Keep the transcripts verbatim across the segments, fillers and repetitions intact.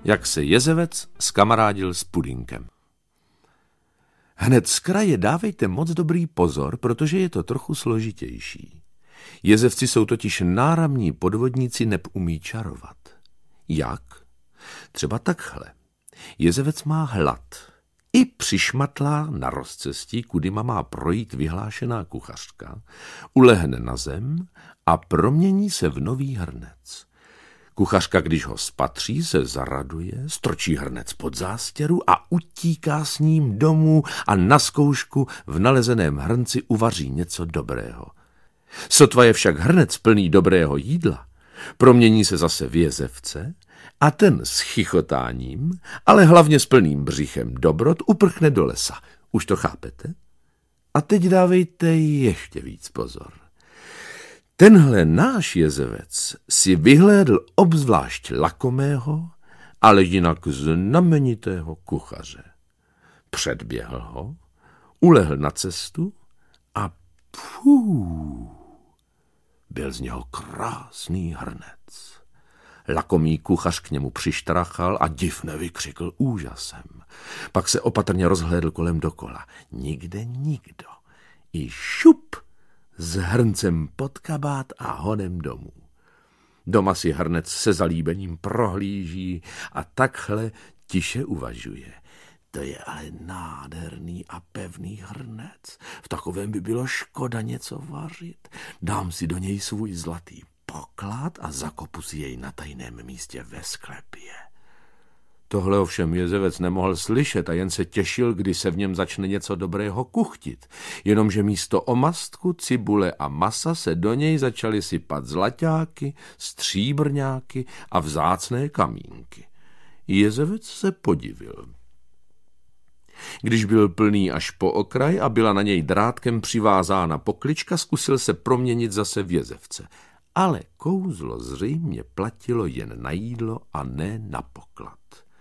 Jak se jezevec skamarádil s Pudinkem. Hned z kraje dávejte moc dobrý pozor, protože je to trochu složitější. Jezevci jsou totiž náramní podvodníci, neb umí čarovat. Jak? Třeba takhle. Jezevec má hlad. I přišmatlá na rozcestí, kudyma má projít vyhlášená kuchařka, ulehne na zem a promění se v nový hrnec. Kuchařka, když ho spatří, se zaraduje, strčí hrnec pod zástěru a utíká s ním domů a na zkoušku v nalezeném hrnci uvaří něco dobrého. Sotva je však hrnec plný dobrého jídla, promění se zase v jezevce a ten s chichotáním, ale hlavně s plným břichem dobrot uprchne do lesa. Už to chápete? A teď dávejte ještě víc pozor. Tenhle náš jezevec si vyhlédl obzvlášť lakomého, ale jinak znamenitého kuchaře. Předběhl ho, ulehl na cestu a pfů, byl z něho krásný hrnec. Lakomý kuchař k němu přištrachal a div nevykřikl úžasem. Pak se opatrně rozhlédl kolem dokola. Nikde nikdo. I šup s hrncem pod kabát a honem domů. Doma si hrnec se zalíbením prohlíží a takhle tiše uvažuje. To je ale nádherný a pevný hrnec. V takovém by bylo škoda něco vařit. Dám si do něj svůj zlatý poklad a zakopu si jej na tajném místě ve sklepě. Tohle ovšem jezevec nemohl slyšet a jen se těšil, kdy se v něm začne něco dobrého kuchtit. Jenomže místo omastku, cibule a masa se do něj začaly sypat zlaťáky, stříbrňáky a vzácné kamínky. Jezevec se podivil. Když byl plný až po okraj a byla na něj drátkem přivázána poklička, zkusil se proměnit zase v jezevce. Ale kouzlo zřejmě platilo jen na jídlo a ne na poklad.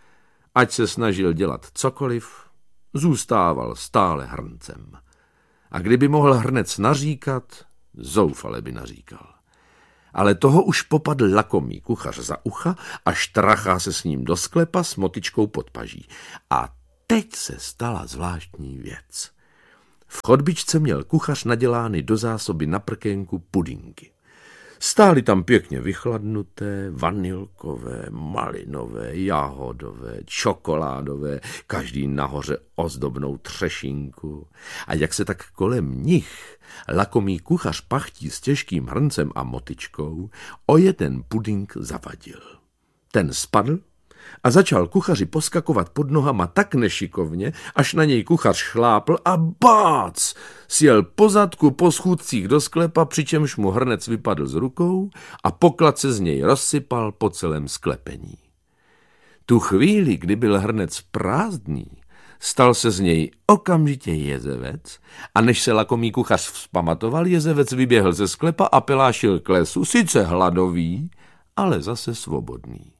Ať se snažil dělat cokoliv, zůstával stále hrncem. A kdyby mohl hrnec naříkat, zoufale by naříkal. Ale toho už popadl lakomý kuchař za ucha a štrachá se s ním do sklepa s motičkou pod paží. A teď se stala zvláštní věc. V chodbičce měl kuchař nadělány do zásoby na prkénku pudinky. Stály tam pěkně vychladnuté, vanilkové, malinové, jahodové, čokoládové, každý nahoře ozdobnou třešinku. A jak se tak kolem nich lakomý kuchař pachtí s těžkým hrncem a motičkou, oje ten puding zavadil. Ten spadl a začal kuchaři poskakovat pod nohama tak nešikovně, až na něj kuchař šlápl a bác! Sjel po zadku po schůdcích do sklepa, přičemž mu hrnec vypadl z rukou a poklad se z něj rozsypal po celém sklepení. Tu chvíli, kdy byl hrnec prázdný, stal se z něj okamžitě jezevec a než se lakomý kuchař vzpamatoval, jezevec vyběhl ze sklepa a pelášil k lesu, sice hladový, ale zase svobodný.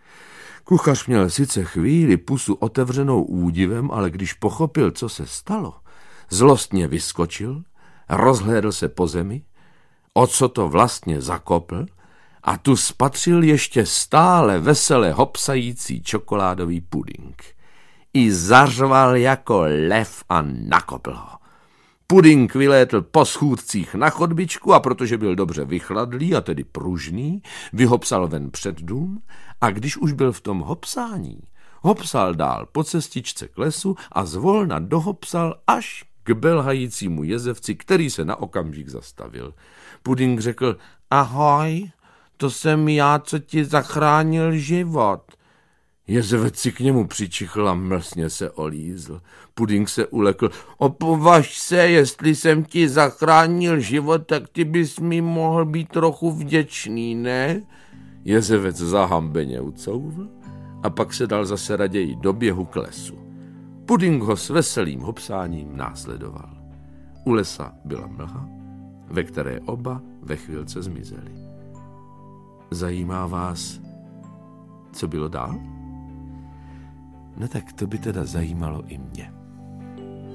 Kuchař měl sice chvíli pusu otevřenou údivem, ale když pochopil, co se stalo, zlostně vyskočil, rozhlédl se po zemi, o co to vlastně zakopl a tu spatřil ještě stále vesele hopsající čokoládový puding. I zařval jako lev a nakopl ho. Puding vylétl po schůdcích na chodbičku a protože byl dobře vychladlý a tedy pružný, vyhopsal ven před dům a když už byl v tom hopsání, hopsal dál po cestičce k lesu a zvolna dohopsal až k belhajícímu jezevci, který se na okamžik zastavil. Puding řekl, ahoj, to jsem já, co ti zachránil život. Jezevec si k němu přičichl a mlsně se olízl. Puding se ulekl. Opovaž se, jestli jsem ti zachránil život, tak ty bys mi mohl být trochu vděčný, ne? Jezevec zahambeně ucouvl a pak se dal zase raději do běhu k lesu. Puding ho s veselým hopsáním následoval. U lesa byla mlha, ve které oba ve chvilce zmizeli. Zajímá vás, co bylo dál? No tak to by teda zajímalo i mě.